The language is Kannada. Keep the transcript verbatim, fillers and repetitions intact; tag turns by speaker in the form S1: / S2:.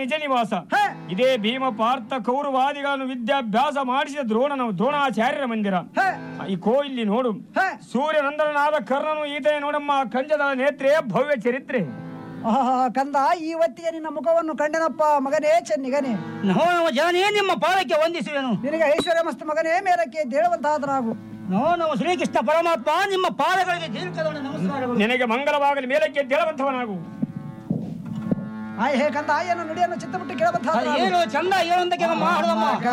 S1: ನಿಜ ನಿವಾಸ. ಇದೇ ಭೀಮ ಪಾರ್ಥ ಕೌರವಾದಿಗಳನ್ನು ವಿದ್ಯಾಭ್ಯಾಸ ಮಾಡಿಸಿದ ದ್ರೋಣನ ದ್ರೋಣಾಚಾರ್ಯರ ಮಂದಿರ. ಈ ಕೋ ಇಲ್ಲಿ ನೋಡು, ಸೂರ್ಯ ನಂದನನಾದ ಕರ್ಣನು ಈತೆ ನೋಡಮ್ಮ, ಕಂಜದ ನೇತ್ರೆ ಭವ್ಯ ಚರಿತ್ರೆ.
S2: ಕಂದ, ಈ ಹೊತ್ತಿಗೆ ನಿನ್ನ ಮುಖವನ್ನು ಕಂಡನಪ್ಪ ಮಗನೇ ಚೆನ್ನಿಗನೇ.
S3: ನೋ ಜಾನೇ ನಿಮ್ಮ ಪಾದಕ್ಕೆ ವಂದಿಸುವೆನು.
S2: ನಿನಗೆ ಐಶ್ವರ್ಯ ಮಸ್ತ್ ಮಗನೇ, ಮೇಲಕ್ಕೆ ದೇಳುವಂತಹದರಾಗು.
S3: ನೋ ನಮ್ಮ ಶ್ರೀಕೃಷ್ಣ ಪರಮಾತ್ಮ ನಿಮ್ಮ ಪಾದಗಳಿಗೆ ದೀರ್ಘದೊಂದು ನಮಸ್ಕಾರಗಳು.
S1: ನಿನಗೆ ಮಂಗಲವಾಗಲಿ, ಮೇಲಕ್ಕೆ ದೇಳುವಂತವನಾಗು.
S2: ಆಯ್ ಹೇ ಕಂದ, ಆಯನ ನುಡಿಯನ್ನು ಚಿತ್ತಬಿಟ್ಟು ಕೇಳಬಂತ
S3: ಏನು ಚಂದ ಏನು ಅಂತ ಕೇಳ